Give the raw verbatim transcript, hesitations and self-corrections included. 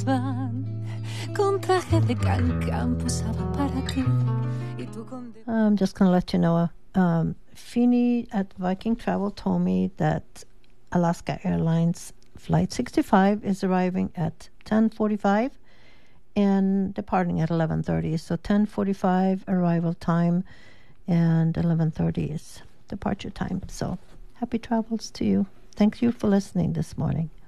I'm just going to let you know, um, Fini at Viking Travel told me that Alaska Airlines Flight sixty-five is arriving at ten forty-five and departing at eleven thirty. So ten forty-five arrival time and eleven thirty is departure time. So happy travels to you. Thank you for listening this morning.